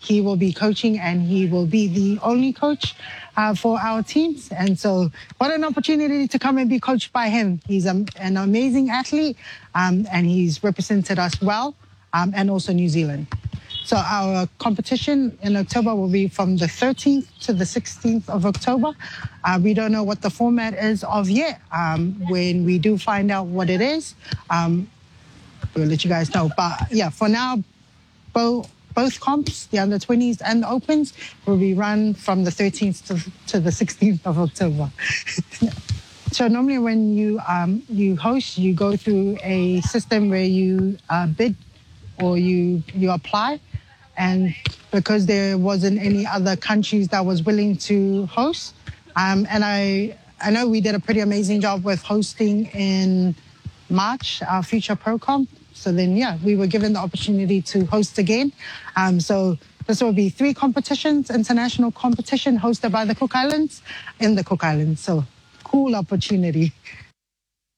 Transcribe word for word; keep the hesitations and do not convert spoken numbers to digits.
he will be coaching, and he will be the only coach uh, for our teams. And so what an opportunity to come and be coached by him. He's a, an amazing athlete, um, and he's represented us well, um, and also New Zealand. So our competition in October will be from the thirteenth to the sixteenth of October. Uh, we don't know what the format is of yet. Um, when we do find out what it is, um, we'll let you guys know. But yeah, for now, both both comps, the under twenties and the opens, will be run from the thirteenth to, to the sixteenth of October. So normally when you um, you host, you go through a system where you uh, bid or you you apply. And because there wasn't any other countries that was willing to host, um, and I I know we did a pretty amazing job with hosting in March, our future ProComp. So then, yeah, we were given the opportunity to host again. Um, so this will be three competitions, international competition hosted by the Cook Islands in the Cook Islands. So cool opportunity.